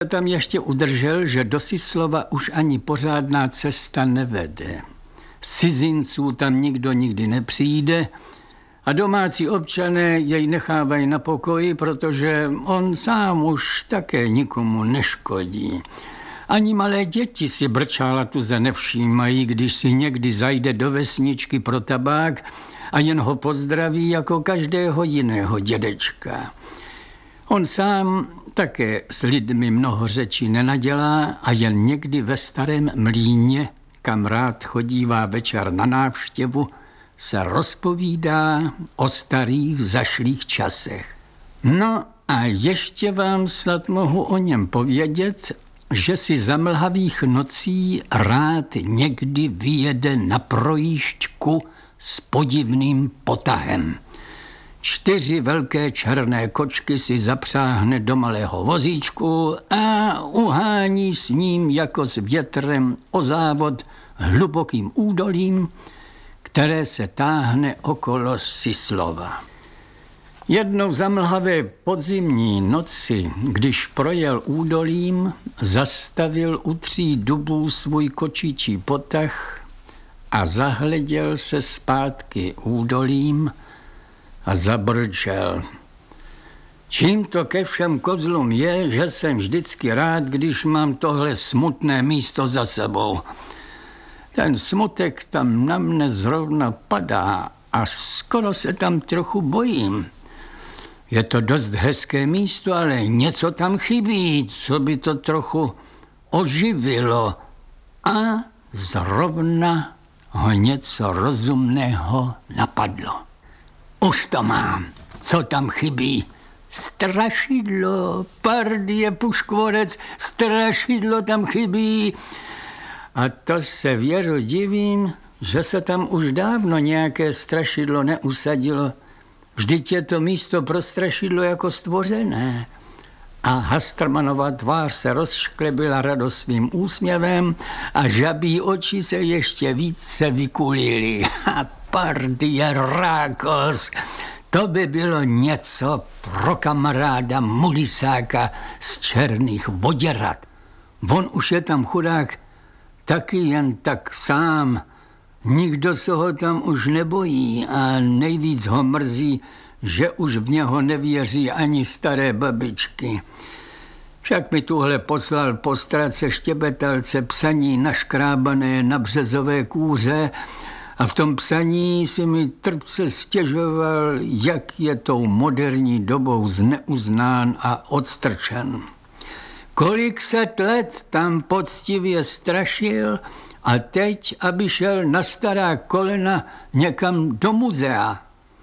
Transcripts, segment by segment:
Tam ještě udržel, že do Syslova už ani pořádná cesta nevede. Z cizinců tam nikdo nikdy nepřijde a domácí občané jej nechávají na pokoji, protože on sám už také nikomu neškodí. Ani malé děti si Brčála tuze nevšímají, když si někdy zajde do vesničky pro tabák a jen ho pozdraví jako každého jiného dědečka. On sám také s lidmi mnoho řečí nenadělá a jen někdy ve Starém Mlýně, kam rád chodívá večer na návštěvu, se rozpovídá o starých zašlých časech. No a ještě vám snad mohu o něm povědět, že si za mlhavých nocí rád někdy vyjede na projížďku s podivným potahem. 4 velké černé kočky si zapřáhne do malého vozíčku a uhání s ním jako s větrem o závod hlubokým údolím, které se táhne okolo Syslova. Jednou za mlhavé podzimní noci, když projel údolím, zastavil u 3 dubů svůj kočičí potah a zahleděl se zpátky údolím a zabrčel. Čím to ke všem kozlům je, že jsem vždycky rád, když mám tohle smutné místo za sebou. Ten smutek tam na mne zrovna padá a skoro se tam trochu bojím. Je to dost hezké místo, ale něco tam chybí, co by to trochu oživilo. A zrovna ho něco rozumného napadlo. Už to mám. Co tam chybí? Strašidlo, pardie puškvorec, strašidlo tam chybí. A to se Věro divím, že se tam už dávno nějaké strašidlo neusadilo. Vždyť je to místo pro strašidlo jako stvořené. A Hastrmanova tvář se rozšklebila radostným úsměvem a žabí oči se ještě více vykulily. A pardie rákos, to by bylo něco pro kamaráda Mulisáka z Černých Voděrad. On už je tam chudák taky jen tak sám. Nikdo se ho tam už nebojí a nejvíc ho mrzí, že už v něho nevěří ani staré babičky. Však mi tuhle poslal po strace štěbetalce psaní naškrábané na březové kůře a v tom psaní si mi trpce stěžoval, jak je tou moderní dobou zneuznán a odstrčen. Kolik set let tam poctivě strašil a teď, aby šel na stará kolena někam do muzea.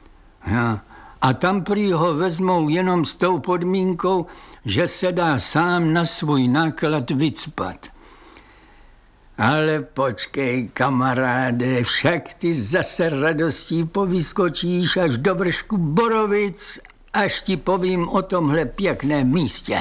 A tam prý ho vezmou jenom s tou podmínkou, že se dá sám na svůj náklad vycpat. Ale počkej, kamaráde, však ty zase radostí povyskočíš až do vršku Borovic, až ti povím o tomhle pěkném místě.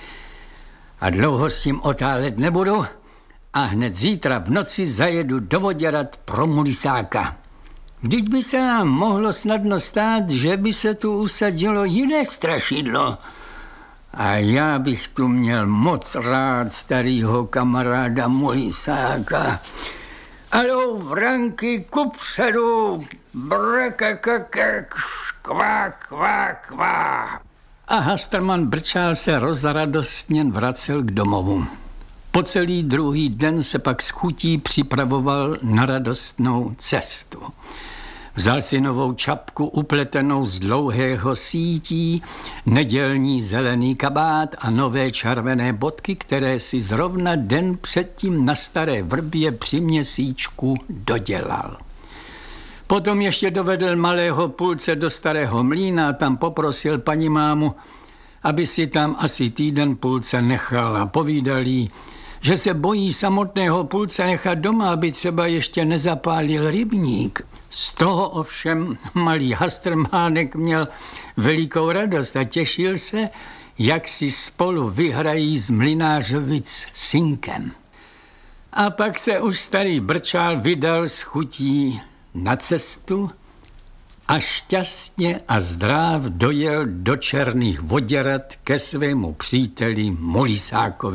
A dlouho s tím otálet nebudu a hned zítra v noci zajedu do Voděrad pro Mulisáka. Vždyť by se nám mohlo snadno stát, že by se tu usadilo jiné strašidlo. A já bych tu měl moc rád starýho kamaráda Mulisáka. Alou, vranky, kupředu, brekekekek, kvá, kvá, kvá. A Hastrman Brčál se rozradostněn vracel k domovu. Po celý druhý den se pak s chutí připravoval na radostnou cestu. Vzal si novou čapku upletenou z dlouhého sítí, nedělní zelený kabát a nové červené bodky, které si zrovna den předtím na Staré Vrbě při měsíčku dodělal. Potom ještě dovedl malého Pulce do Starého Mlýna a tam poprosil paní mámu, aby si tam asi týden Pulce nechal a povídal jí, že se bojí samotného Pulce nechat doma, aby třeba ještě nezapálil rybník. Z toho ovšem malý Hastrmánek měl velikou radost a těšil se, jak si spolu vyhrají z Mlynářovic synkem. A pak se už starý Brčál vydal s chutí na cestu a šťastně a zdráv dojel do Černých Voděrad ke svému příteli Molisákovi.